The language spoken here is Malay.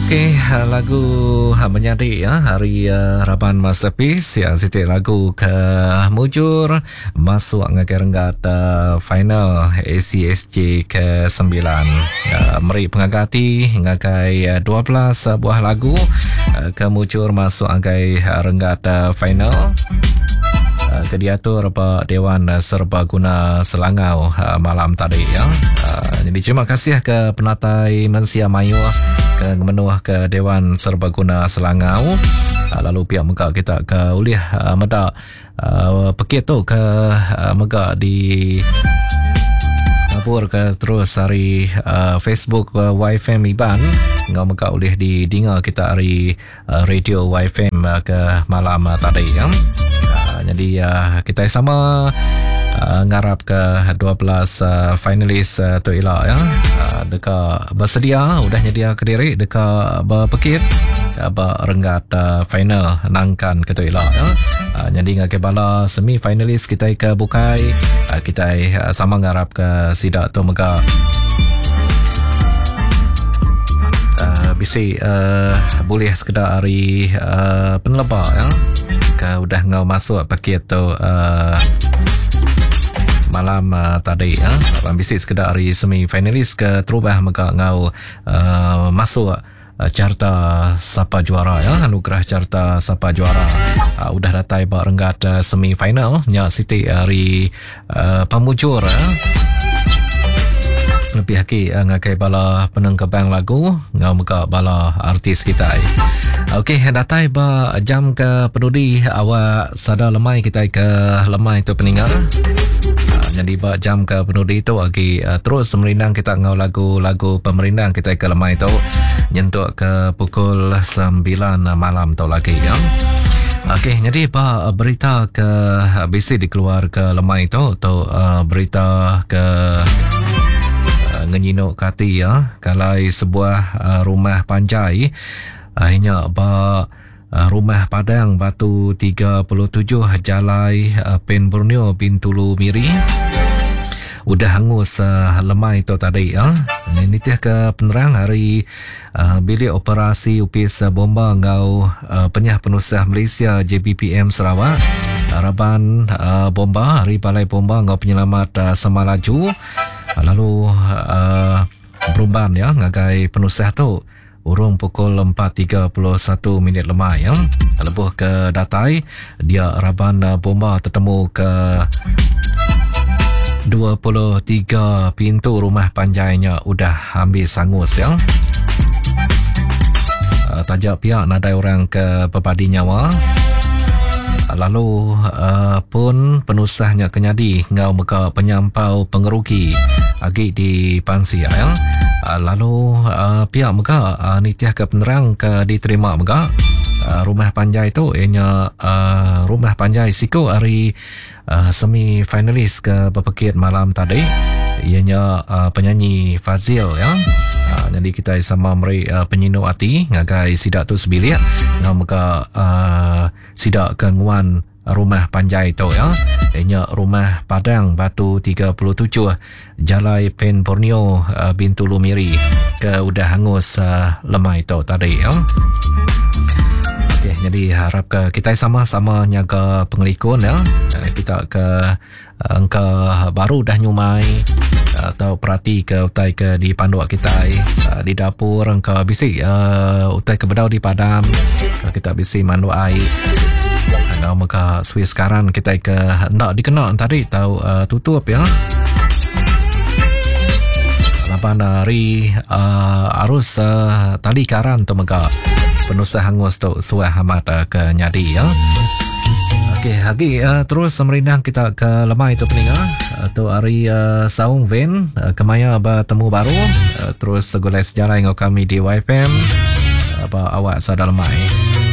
Okey, lagu menyadi ya hari Raban Masterpiece yang sitik lagu ke mujur masuk ngagai renggat final ACSJ ke-9. Meri pengagati ngagai 12 buah lagu ke mujur masuk ngagai renggat final. Kediatur Pak Dewan Serbaguna Selangau malam tadi ya. Jadi terima kasih ke penatai Mensia Mayu ke menuah ke Dewan Serbaguna Selangau. Lalu pihak megak kita ke uliah medak pekit tu ke megak di Abur ke terus hari Facebook YFM Iban ngau megak uliah di Dinga kita hari radio YFM ke malam tadi ya. Jadi kita sama ngarap ke 12 finalis tu elok ya. Dekat bersedia udah nyedia ke diri dekat berpekit berenggat final nangkan ke tu elok ya. Jadi ngakai bala semi finalis kita ke bukai kita sama ngarap ke sidak tu mega bisi boleh sekedar hari penelabak ya. Udah ngau masuk paket tu malam tadi ya. Ambisi sekedar hari semi finalis ke terubah maka ngau masuk carta siapa juara ya, anugerah carta siapa juara. Udah datai bak renggat semi final nya siti hari pemujur ya. Lebih lagi ngakai bala penengkebang lagu ngau muka bala artis kita. Okey, datai ba jam ke peduli awak sada lemai kita ke lemai tu peninggal. Jadi ba jam ke peduli tu lagi terus merindang kita ngau lagu-lagu pemerindang kita ke lemai tu nyentuk ke pukul 9 malam tu lagi ya. Okey, jadi ba berita ke bisi dikeluar ke lemai tu berita ke ngenyinuk kati ya kalai sebuah rumah panjai hanya rumah Padang Batu 37 Jalai Pen Borneo Bintulu Miri udah hangus lemai tu tadi ya. Ini tiah ke penerang hari bilik operasi upis bomba ngau penyah penusah Malaysia JBPM Sarawak Raban bomba hari balai bomba ngau penyelamat Semalaju. Lalu berumban ya ngagai penusah tu urung pukul 4.31 minit lemah ya. Lebuh ke datai dia Raban bomba tertemu ke 23 pintu rumah panjainya udah ambil sangus ya. Tajak pihak nadai orang ke pepadi nyawa. Lalu pun penusahnya kenyadi ngau muka penyampau pengerugi agi di Pansia ya. Lalu pihak muka nitiah ke penerang ke diterima muka rumah panjai tu ianya rumah panjai siko hari semi finalis ke berpekit malam tadi ianya penyanyi Fazil ya. Jadi kita sama meri penyinu hati ngagai sidak tu sebilik ngau muka sidak kenguan rumah panjai tu ya. Ianya rumah Padang Batu 37 Jalai Pen Borneo Bintulu Miri ke udah hangus lemai tu tadi ya. Okey, jadi harap ke kita sama-sama nyaga pengelikun ya. Kita ke angka baru dah nyumai atau perhati ke utai ke di panduak kita di dapur angka bisi utai ke bedau di padam kita bisi mandu air agak maka Swiss sekarang kita ke hendak dikenal tadi tahu tutup ya. Lapan hari arus tali karan tu maka penusah hangus tu suai hamat ke nyadi ya. Okey, lagi terus merindang kita ke lemai tu peninggal tu hari saung ven kemaya bertemu baru terus segulai sejarah yang kami di YFM apa awak sadar lemai.